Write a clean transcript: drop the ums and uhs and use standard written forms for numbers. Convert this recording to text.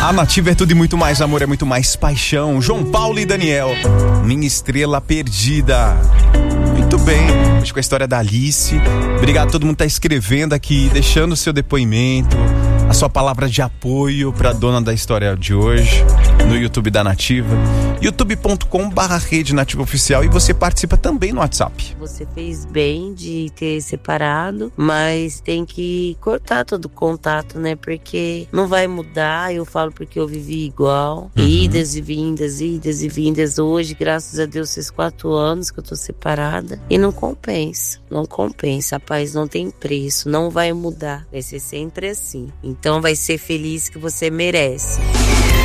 A Nativa é tudo e muito mais, amor é muito mais paixão. João Paulo e Daniel, Minha Estrela Perdida. Muito bem, hoje com a história da Alice. Obrigado a todo mundo que tá escrevendo aqui, deixando o seu depoimento, a sua palavra de apoio pra dona da história de hoje, no YouTube da Nativa, youtube.com/Rede Nativa Oficial, e você participa também no WhatsApp. Você fez bem de ter separado, mas tem que cortar todo o contato, né? Porque não vai mudar, eu falo porque eu vivi igual, idas e vindas. Hoje, graças a Deus, fez 4 anos que eu tô separada e não compensa, a paz não tem preço, não vai mudar, vai ser sempre assim. Então vai ser feliz que você merece.